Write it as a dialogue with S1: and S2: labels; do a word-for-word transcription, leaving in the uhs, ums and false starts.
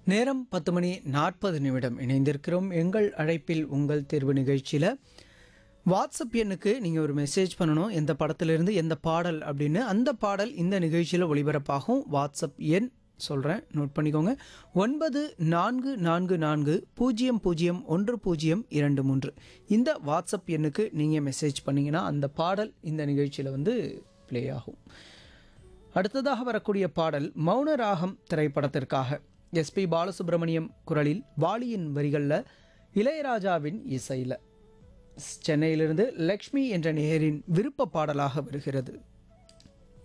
S1: நேரம் பத்து மணி நாற்பது நிமிடம் இணைந்திருக்கிறோம். எங்கள் அழைப்பில் உங்கள் தேர்வு நிகழ்ச்சியில் வாட்ஸ்அப் எண்ணுக்கு நீங்கள் ஒரு மெசேஜ் பண்ணணும். எந்த படத்திலிருந்து எந்த பாடல் அப்படின்னு. அந்த பாடல் இந்த நிகழ்ச்சியில் ஒளிபரப்பாகும். வாட்ஸ்அப் எண் சொல்கிறேன், நோட் பண்ணிக்கோங்க. ஒன்பது நான்கு நான்கு நான்கு பூஜ்ஜியம் பூஜ்ஜியம் ஒன்று பூஜ்ஜியம் இரண்டு மூன்று. இந்த வாட்ஸ்அப் எண்ணுக்கு நீங்கள் மெசேஜ் பண்ணிங்கன்னா அந்த பாடல் இந்த நிகழ்ச்சியில் வந்து ப்ளே ஆகும். அடுத்ததாக வரக்கூடிய பாடல் மௌனராகம் திரைப்படத்திற்காக எஸ்பி பாலசுப்ரமணியம் குரலில், வாலியின் வரிகளில், இளையராஜாவின் இசையில், சென்னையிலிருந்து லக்ஷ்மி என்ற நேயரின் விருப்ப பாடலாக வருகிறது.